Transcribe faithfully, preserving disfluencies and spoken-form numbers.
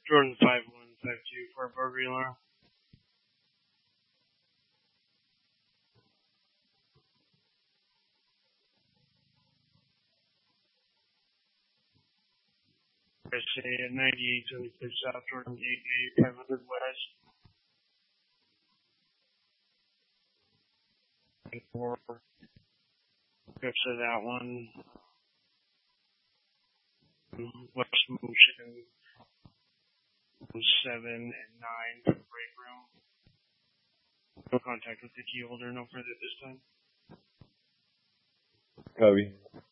Jordan five one five two for Burger Alarm. I say at ninety-eight seventy-six South Jordan eight eight five hundred West. And four trips of that one. West Motion seven and nine for the break room. No contact with the key holder, no further this time. Copy.